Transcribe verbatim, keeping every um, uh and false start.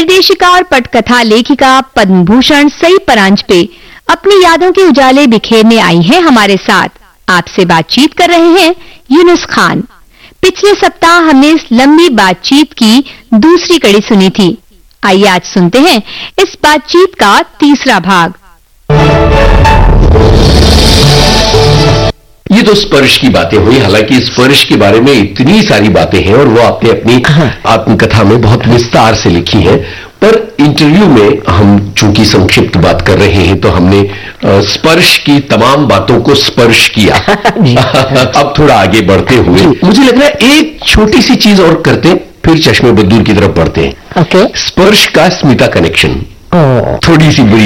निर्देशिका और पटकथा लेखिका पद्म भूषण सई परांजपे अपनी यादों के उजाले बिखेरने आई हैं हमारे साथ। आपसे बातचीत कर रहे हैं यूनुस खान। पिछले सप्ताह हमने इस लंबी बातचीत की दूसरी कड़ी सुनी थी। आइए आज सुनते हैं इस बातचीत का तीसरा भाग। ये तो स्पर्श की बातें हुई। हालांकि स्पर्श के बारे में इतनी सारी बातें हैं और वो आपने अपनी आत्मकथा में बहुत विस्तार से लिखी है, पर इंटरव्यू में हम चूंकि संक्षिप्त बात कर रहे हैं तो हमने स्पर्श की तमाम बातों को स्पर्श किया। अब थोड़ा आगे बढ़ते हुए मुझे लग रहा है एक छोटी सी चीज और करते हैं, फिर चश्मे बद्दूर की तरफ बढ़ते हैं। ओके। स्पर्श का स्मिता कनेक्शन थोड़ी सी बुरी